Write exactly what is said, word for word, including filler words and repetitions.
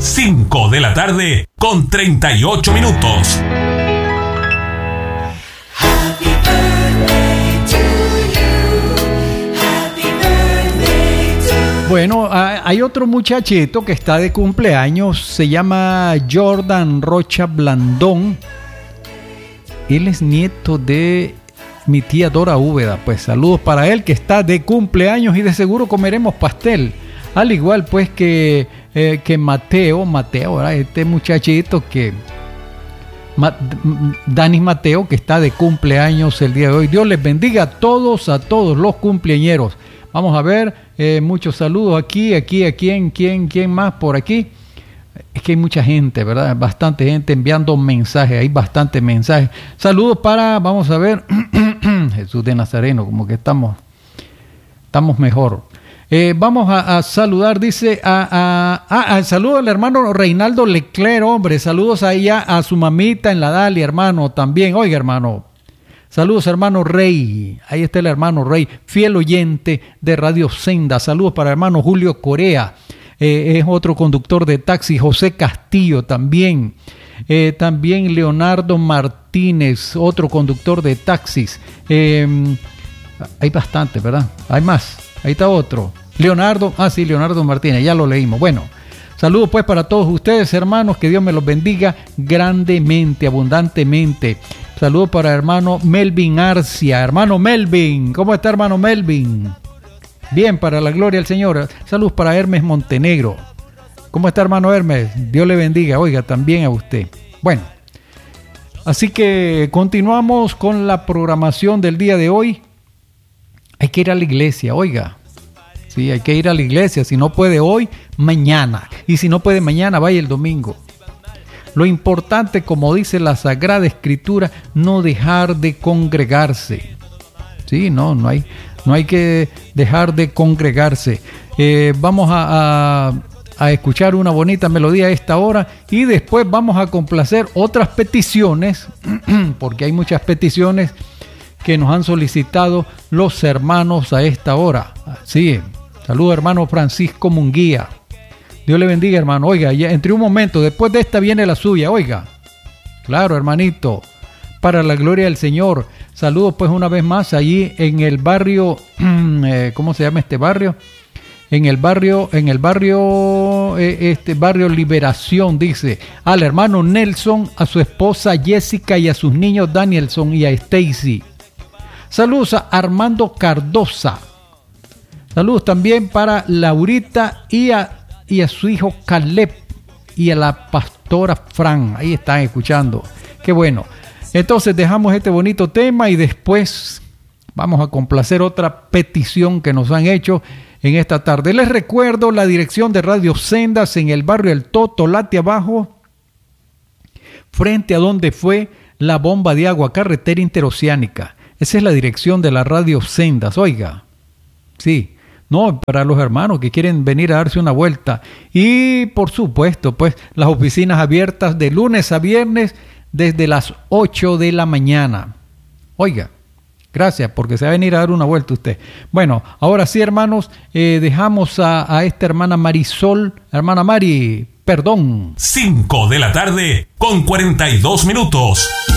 cinco de la tarde con treinta y ocho minutos. Happy birthday to you. Happy birthday to... Bueno, hay otro muchachito que está de cumpleaños, se llama Jordan Rocha Blandón. Él es nieto de mi tía Dora Úbeda. Pues saludos para él que está de cumpleaños y de seguro comeremos pastel. Al igual pues que, eh, que Mateo, Mateo, ¿verdad? Este muchachito que... Ma, Dani Mateo que está de cumpleaños el día de hoy. Dios les bendiga a todos, a todos los cumpleañeros. Vamos a ver, eh, muchos saludos aquí, aquí, a quién, quién, quién más por aquí. Es que hay mucha gente, ¿verdad? Bastante gente enviando mensajes, hay bastante mensajes. Saludos para, vamos a ver, Jesús de Nazareno, como que estamos, estamos mejor. Eh, vamos a, a saludar, dice, a, a, a, a saludo al hermano Reinaldo Leclerc, hombre, saludos allá a su mamita en la Dalia, hermano, también, oiga, hermano. Saludos, hermano Rey. Ahí está el hermano Rey, fiel oyente de Radio Senda. Saludos para el hermano Julio Corea. Eh, es otro conductor de taxi. José Castillo también. Eh, también Leonardo Martínez, otro conductor de taxis. Eh, hay bastante, ¿verdad? Hay más. Ahí está otro. Leonardo. Ah, sí, Leonardo Martínez. Ya lo leímos. Bueno. Saludos pues para todos ustedes, hermanos, que Dios me los bendiga grandemente, abundantemente. Saludos para hermano Melvin Arcia. Hermano Melvin, ¿cómo está hermano Melvin? Bien, para la gloria del Señor. Saludos para Hermes Montenegro. ¿Cómo está hermano Hermes? Dios le bendiga, oiga, también a usted. Bueno, así que continuamos con la programación del día de hoy. Hay que ir a la iglesia, oiga. Sí, hay que ir a la iglesia. Si no puede hoy, mañana. Y si no puede mañana, vaya el domingo. Lo importante, como dice la Sagrada Escritura, no dejar de congregarse. Sí, no, no hay, no hay que dejar de congregarse. Eh, vamos a, a, a escuchar una bonita melodía a esta hora y después vamos a complacer otras peticiones, porque hay muchas peticiones que nos han solicitado los hermanos a esta hora. Sí. Saludos, hermano Francisco Munguía. Dios le bendiga, hermano. Oiga, ya entre un momento, después de esta viene la suya, oiga. Claro, hermanito. Para la gloria del Señor. Saludos, pues, una vez más allí en el barrio, eh, ¿cómo se llama este barrio? En el barrio, en el barrio, eh, este barrio Liberación, dice. Al hermano Nelson, a su esposa Jessica y a sus niños Danielson y a Stacy. Saludos a Armando Cardosa. Saludos también para Laurita y a, y a su hijo Caleb y a la pastora Fran. Ahí están escuchando. Qué bueno. Entonces dejamos este bonito tema y después vamos a complacer otra petición que nos han hecho en esta tarde. Les recuerdo la dirección de Radio Sendas en el barrio El Totolate abajo, frente a donde fue la bomba de agua, carretera interoceánica. Esa es la dirección de la Radio Sendas. Oiga, sí. No, para los hermanos que quieren venir a darse una vuelta. Y por supuesto, pues las oficinas abiertas de lunes a viernes desde las ocho de la mañana. Oiga, gracias porque se va a venir a dar una vuelta usted. Bueno, ahora sí, hermanos, eh, dejamos a, a esta hermana Marisol, hermana Mari, perdón. cinco de la tarde con cuarenta y dos minutos.